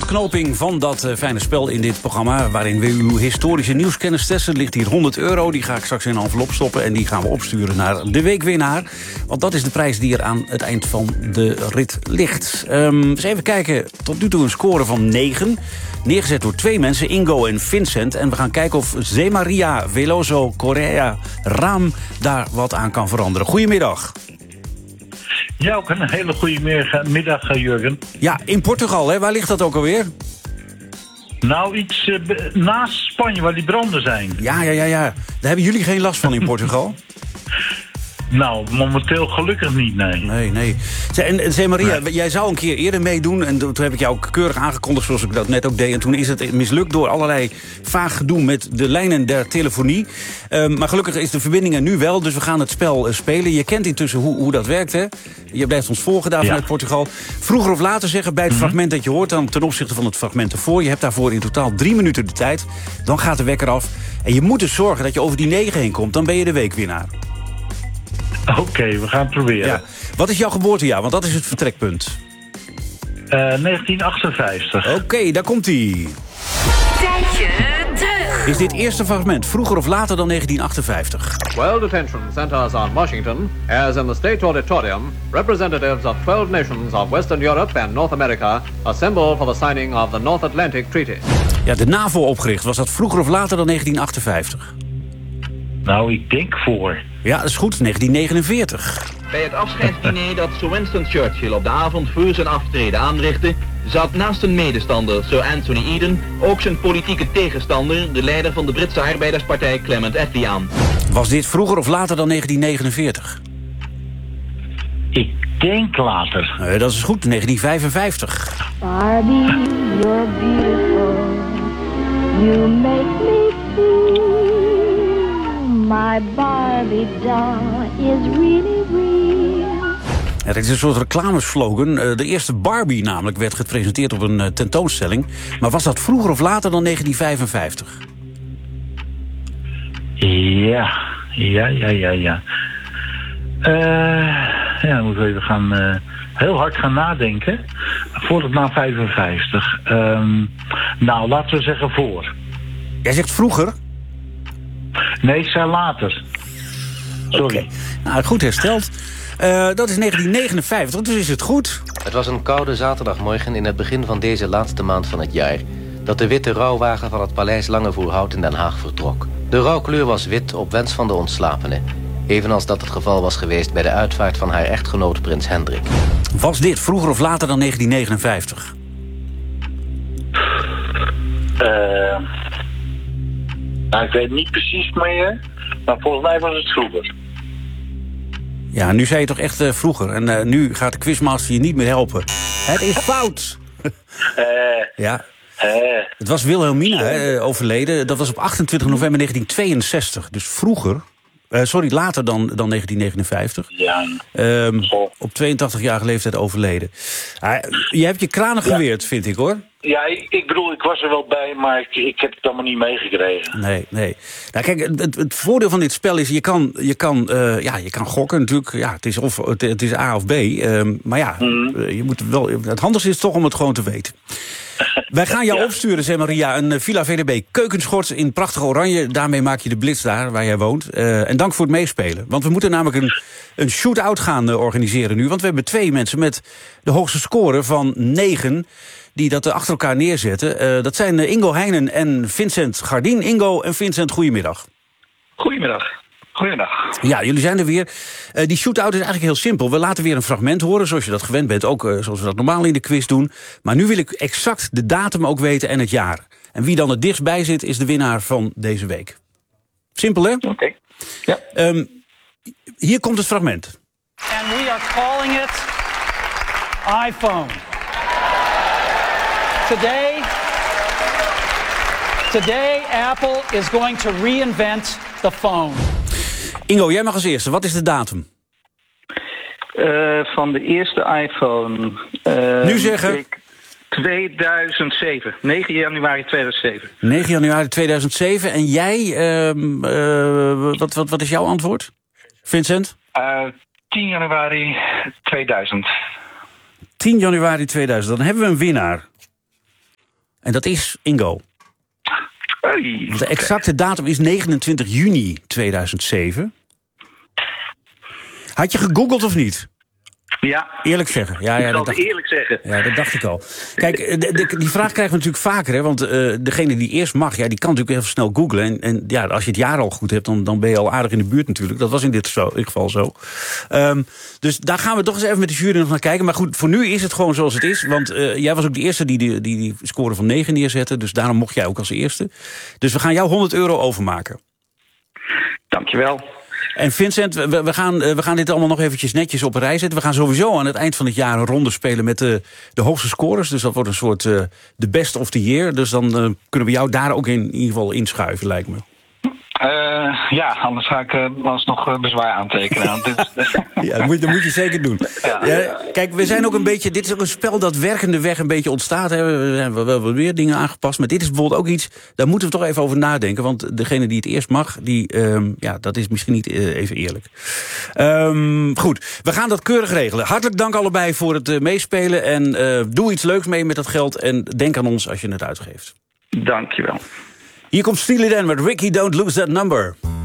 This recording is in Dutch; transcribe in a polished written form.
ontknoping van dat fijne spel in dit programma, waarin we uw historische nieuwskennis testen. Er ligt hier €100. Die ga ik straks in een envelop stoppen en die gaan we opsturen naar de weekwinnaar. Want dat is de prijs die er aan het eind van de rit ligt. Dus even kijken, tot nu toe een score van 9. Neergezet door 2 mensen, Ingo en Vincent. En we gaan kijken of Zemaria Veloso Correa Raam daar wat aan kan veranderen. Goedemiddag. Ja, ook een hele goede middag, Jurgen. Ja, in Portugal, hè? Waar ligt dat ook alweer? Nou, iets naast Spanje, waar die branden zijn. Ja. Daar hebben jullie geen last van in Portugal? Nou, momenteel gelukkig niet, nee. Nee. En Zemaria, jij zou een keer eerder meedoen. En toen heb ik jou ook keurig aangekondigd, zoals ik dat net ook deed. En toen is het mislukt door allerlei vaag gedoe met de lijnen der telefonie. Maar gelukkig is de verbinding er nu wel, dus we gaan het spel spelen. Je kent intussen hoe dat werkt, hè? Je blijft ons volgen daar vanuit Portugal. Vroeger of later zeggen bij het fragment dat je hoort, dan ten opzichte van het fragment ervoor. Je hebt daarvoor in totaal 3 minuten de tijd. Dan gaat de wekker af. En je moet dus zorgen dat je over die 9 heen komt. Dan ben je de weekwinnaar. Oké, we gaan het proberen. Ja. Wat is jouw geboortejaar? Want dat is het vertrekpunt. 1958. Oké, daar komt-ie. Tijdje terug. Is dit eerste fragment vroeger of later dan 1958? Well, detention centers on Washington, as in the State Auditorium, representatives of 12 nations of Western Europe and North America assemble for the signing of the North Atlantic Treaty. Ja, de NAVO opgericht. Was dat vroeger of later dan 1958? Nou, ik denk voor. Ja, dat is goed. 1949. Bij het afscheidsdiner dat Sir Winston Churchill op de avond voor zijn aftreden aanrichtte, zat naast een medestander, Sir Anthony Eden, ook zijn politieke tegenstander, de leider van de Britse arbeiderspartij Clement Attlee aan. Was dit vroeger of later dan 1949? Ik denk later. Dat is goed. 1955. Barbie, you're beautiful. You make me feel my Barbie doll is really real. Het is een soort reclameslogan. De eerste Barbie namelijk werd gepresenteerd op een tentoonstelling. Maar was dat vroeger of later dan 1955? Ja. Dan moeten we even heel hard gaan nadenken. Voordat na 55. Nou, laten we zeggen voor. Jij zegt vroeger? Nee, ik zei later. Sorry. Okay. Nou, goed hersteld. Dat is 1959, dus is het goed. Het was een koude zaterdagmorgen in het begin van deze laatste maand van het jaar dat de witte rouwwagen van het paleis Langevoerhout in Den Haag vertrok. De rouwkleur was wit op wens van de ontslapene. Evenals dat het geval was geweest bij de uitvaart van haar echtgenoot prins Hendrik. Was dit vroeger of later dan 1959? Nou, ik weet niet precies meer, maar volgens mij was het vroeger. Ja, nu zei je toch echt vroeger. En nu gaat de quizmaster je niet meer helpen. Het is fout. Ja. Het was Wilhelmina overleden. Dat was op 28 november 1962. Dus vroeger. Later dan 1959. Ja. Op 82-jarige leeftijd overleden. Je hebt je kranen geweerd, vind ik, hoor. Ja, ik bedoel, ik was er wel bij, maar ik heb het allemaal niet meegekregen. Nee. Nou, kijk, het voordeel van dit spel is, je kan gokken natuurlijk. Ja, het is A of B. Maar ja, je moet wel. Het handigste is toch om het gewoon te weten. Wij gaan jou opsturen, Zemaria, een Villa VDB keukenschort in prachtig oranje. Daarmee maak je de blitz daar, waar jij woont. En dank voor het meespelen. Want we moeten namelijk een shoot-out gaan organiseren nu. Want we hebben 2 mensen met de hoogste score van 9... die dat achter elkaar neerzetten. Dat zijn Ingo Heinen en Vincent Gardien. Ingo en Vincent, goedemiddag. Goedemiddag. Ja, jullie zijn er weer. Die shootout is eigenlijk heel simpel. We laten weer een fragment horen, zoals je dat gewend bent. Ook zoals we dat normaal in de quiz doen. Maar nu wil ik exact de datum ook weten en het jaar. En wie dan het dichtst bij zit, is de winnaar van deze week. Simpel, hè? Oké. Ja. Hier komt het fragment. And we are calling it iPhone. Today Apple is going to reinvent the phone. Ingo, jij mag als eerste. Wat is de datum? Van de eerste iPhone. Nu zeggen. 2007. 9 januari 2007. 9 januari 2007. En jij, wat is jouw antwoord? Vincent? 10 januari 2000. 10 januari 2000. Dan hebben we een winnaar. En dat is Ingo. Hey. De exacte datum is 29 juni 2007. Had je gegoogeld of niet? Ja. Eerlijk zeggen. Ja, Ik zal het eerlijk zeggen. Ja, dat dacht ik al. Kijk, die vraag krijgen we natuurlijk vaker, hè, want degene die eerst mag, ja, die kan natuurlijk even snel googlen. En ja, als je het jaar al goed hebt, dan ben je al aardig in de buurt natuurlijk. Dat was in dit geval zo. Dus daar gaan we toch eens even met de jury nog naar kijken. Maar goed, voor nu is het gewoon zoals het is. Want jij was ook de eerste die score van 9 neerzette. Dus daarom mocht jij ook als eerste. Dus we gaan jou €100 overmaken. Dankjewel. En Vincent, we gaan dit allemaal nog eventjes netjes op een rij zetten. We gaan sowieso aan het eind van het jaar een ronde spelen met de hoogste scorers. Dus dat wordt een soort de best of the year. Dus dan kunnen we jou daar ook in ieder geval inschuiven, lijkt me. Ja, anders ga ik alsnog bezwaar aantekenen. Ja, dat moet je zeker doen. Ja, kijk, we zijn ook een beetje. Dit is ook een spel dat werkende weg een beetje ontstaat. Hè. We hebben wel weer dingen aangepast. Maar dit is bijvoorbeeld ook iets. Daar moeten we toch even over nadenken. Want degene die het eerst mag, dat is misschien niet even eerlijk. Goed, we gaan dat keurig regelen. Hartelijk dank allebei voor het meespelen. En doe iets leuks mee met dat geld. En denk aan ons als je het uitgeeft. Dankjewel. Hier komt Steely Dan met Ricky Don't Lose That Number.